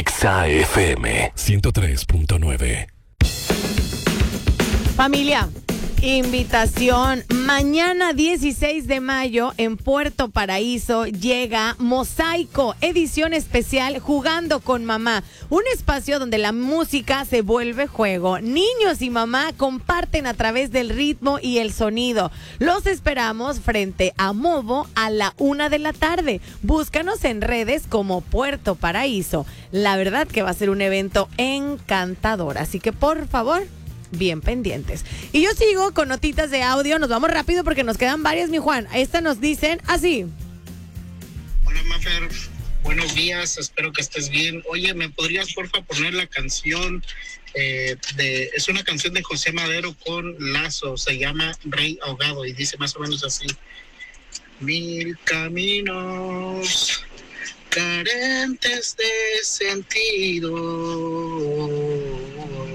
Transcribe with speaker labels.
Speaker 1: Exa FM 103.9.
Speaker 2: Familia, invitación. Mañana 16 de mayo en Puerto Paraíso llega Mosaico, edición especial Jugando con Mamá. Un espacio donde la música se vuelve juego. Niños y mamá comparten a través del ritmo y el sonido. Los esperamos frente a Movo a la 1 de la tarde. Búscanos en redes como Puerto Paraíso. La verdad que va a ser un evento encantador. Así que por favor, bien pendientes. Y yo sigo con notitas de audio. Nos vamos rápido porque nos quedan varias, mi Juan. Esta nos dicen así.
Speaker 3: Hola, Mafer. Buenos días. Espero que estés bien. Oye, ¿me podrías, porfa, poner la canción? Es una canción de José Madero con Lazo. Se llama Rey Ahogado y dice más o menos así. Mil caminos carentes de sentido